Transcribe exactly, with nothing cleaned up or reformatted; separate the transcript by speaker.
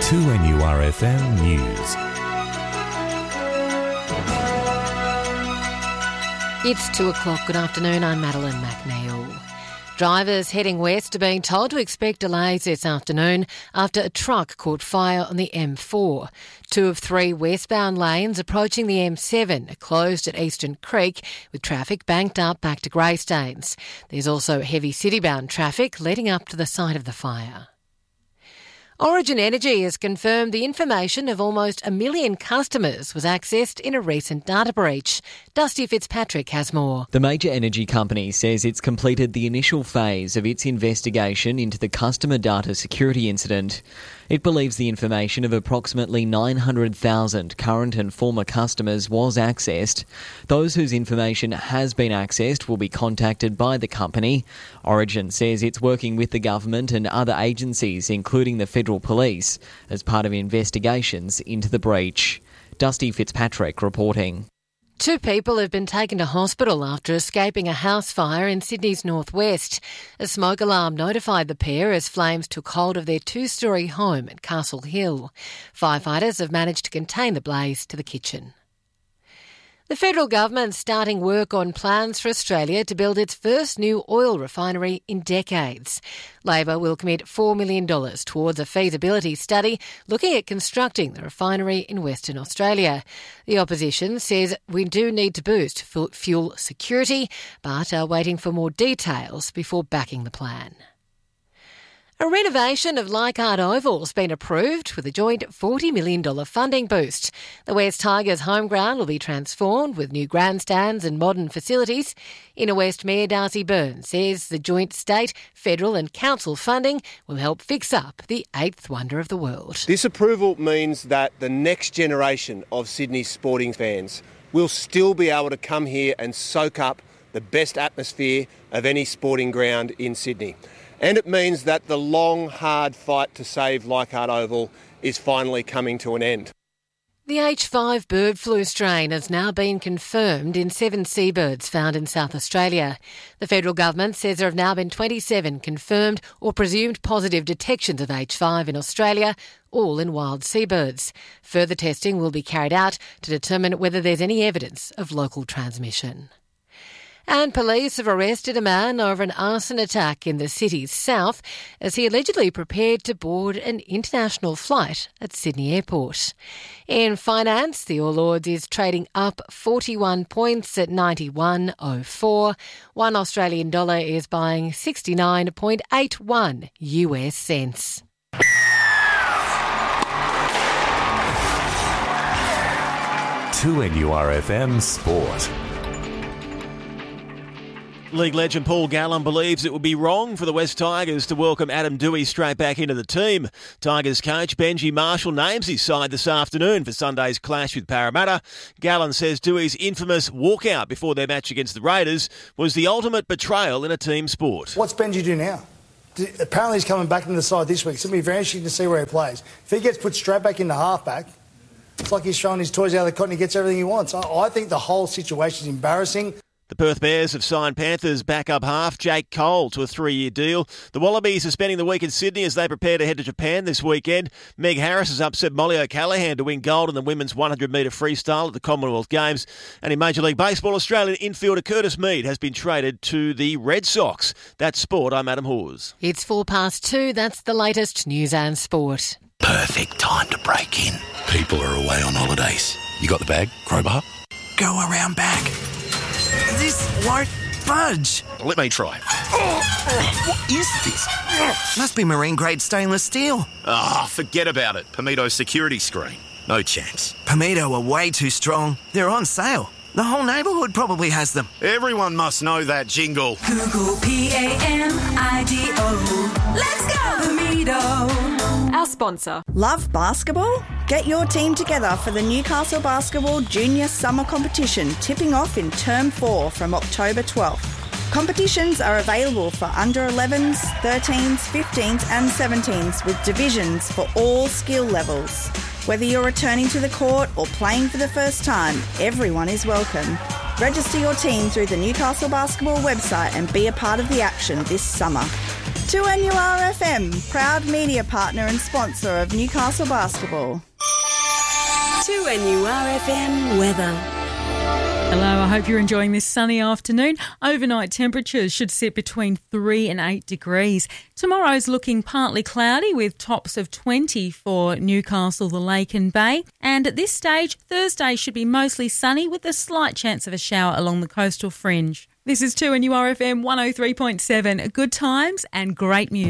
Speaker 1: two N U R F M News.
Speaker 2: It's two o'clock. Good afternoon. I'm Madeline McNeil. Drivers heading west are being told to expect delays this afternoon after a truck caught fire on the M four. Two of three westbound lanes approaching the M seven are closed at Eastern Creek, with traffic banked up back to Greystanes. There's also heavy city-bound traffic leading up to the site of the fire. Origin Energy has confirmed the information of almost a million customers was accessed in a recent data breach. Dusty Fitzpatrick has more.
Speaker 3: The major energy company says it's completed the initial phase of its investigation into the customer data security incident. It believes the information of approximately nine hundred thousand current and former customers was accessed. Those whose information has been accessed will be contacted by the company. Origin says it's working with the government and other agencies, including the Federal Police, as part of investigations into the breach. Dusty Fitzpatrick reporting.
Speaker 2: Two people have been taken to hospital after escaping a house fire in Sydney's northwest. A smoke alarm notified the pair as flames took hold of their two-storey home at Castle Hill. Firefighters have managed to contain the blaze to the kitchen. The federal government's starting work on plans for Australia to build its first new oil refinery in decades. Labor will commit four million dollars towards a feasibility study looking at constructing the refinery in Western Australia. The opposition says we do need to boost fuel security, but are waiting for more details before backing the plan. A renovation of Leichhardt Oval has been approved with a joint forty million dollars funding boost. The West Tigers home ground will be transformed with new grandstands and modern facilities. Inner West Mayor Darcy Byrne says the joint state, federal and council funding will help fix up the eighth wonder of the world.
Speaker 4: This approval means that the next generation of Sydney sporting fans will still be able to come here and soak up the best atmosphere of any sporting ground in Sydney. And it means that the long, hard fight to save Leichhardt Oval is finally coming to an end.
Speaker 2: The H five bird flu strain has now been confirmed in seven seabirds found in South Australia. The federal government says there have now been twenty-seven confirmed or presumed positive detections of H five in Australia, all in wild seabirds. Further testing will be carried out to determine whether there's any evidence of local transmission. And police have arrested a man over an arson attack in the city's south as he allegedly prepared to board an international flight at Sydney Airport. In finance, the All Ords is trading up forty-one points at ninety-one oh four. One Australian dollar is buying sixty-nine point eight one U S cents.
Speaker 1: two N U R F M Sport.
Speaker 5: League legend Paul Gallen believes it would be wrong for the West Tigers to welcome Adam Doueihi straight back into the team. Tigers coach Benji Marshall names his side this afternoon for Sunday's clash with Parramatta. Gallen says Doueihi's infamous walkout before their match against the Raiders was the ultimate betrayal in a team sport.
Speaker 6: What's Benji do now? Apparently he's coming back into the side this week. It's going to be very interesting to see where he plays. If he gets put straight back into halfback, it's like he's throwing his toys out of the cot and he gets everything he wants. I, I think the whole situation is embarrassing.
Speaker 5: The Perth Bears have signed Panthers backup half Jake Cole to a three-year deal. The Wallabies are spending the week in Sydney as they prepare to head to Japan this weekend. Meg Harris has upset Molly O'Callaghan to win gold in the women's one hundred metre freestyle at the Commonwealth Games. And in Major League Baseball, Australian infielder Curtis Mead has been traded to the Red Sox. That's sport. I'm Adam Hawes.
Speaker 2: It's four past two. That's the latest news and sport.
Speaker 7: Perfect time to break in. People are away on holidays. You got the bag? Crowbar? Go around back. This won't budge. Let me try. What is this? Must be marine-grade stainless steel. Ah, oh, forget about it. Pomito security screen. No chance. Pomito are way too strong. They're on sale. The whole neighbourhood probably has them. Everyone must know that jingle.
Speaker 8: Google P A M I D O. Let's go, Pomito. Our sponsor.
Speaker 9: Love basketball? Get your team together for the Newcastle Basketball Junior Summer Competition tipping off in Term four from October twelfth. Competitions are available for under elevens, thirteens, fifteens and seventeens with divisions for all skill levels. Whether you're returning to the court or playing for the first time, everyone is welcome. Register your team through the Newcastle Basketball website and be a part of the action this summer. two N U R F M, proud media partner and sponsor of Newcastle Basketball.
Speaker 8: two N U R F M weather.
Speaker 10: Hello, I hope you're enjoying this sunny afternoon. Overnight temperatures should sit between three and eight degrees. Tomorrow's looking partly cloudy with tops of twenty for Newcastle, the Lake and Bay. And at this stage, Thursday should be mostly sunny with a slight chance of a shower along the coastal fringe. This is two N U R F M one oh three point seven. Good times and great music.